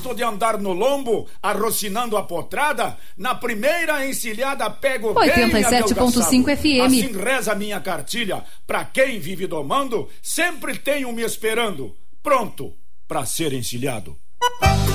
gosto de andar no lombo, arrocinando a potrada. Na primeira encilhada pego 87.5 FM. Assim reza minha cartilha. Pra quem vive domando, sempre tem um me esperando, pronto pra ser encilhado.